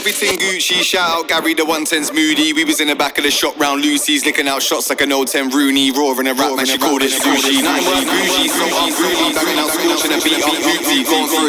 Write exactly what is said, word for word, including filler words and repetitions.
Everything Gucci, shout out Gary, the one ten's moody. We was in the back of the shop round Lucy's, licking out shots like an old ten Rooney. Roaring a rap, man, she called it sushi. Nothing worth bougie, so I'm fruity. Banging out scorching a beat up booty. Going for a